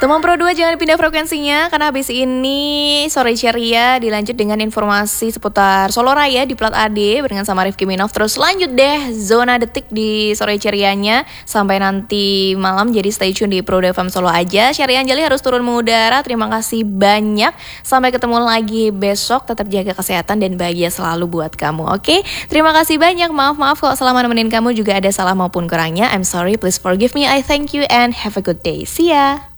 Teman Pro 2 jangan pindah frekuensinya karena habis ini sore ceria dilanjut dengan informasi seputar Solo Raya di Plat AD barengan sama Rifki Minov. Terus lanjut deh zona detik di sore cerianya sampai nanti malam, jadi stay tune di Pro 2 FM Solo aja. Syari Anjali harus turun mengudara. Terima kasih banyak. Sampai ketemu lagi besok. Tetap jaga kesehatan dan bahagia selalu buat kamu. Oke? Terima kasih banyak. Maaf kalau selama nemenin kamu juga ada salah maupun kurangnya. I'm sorry, please forgive me. I thank you and have a good day. See ya.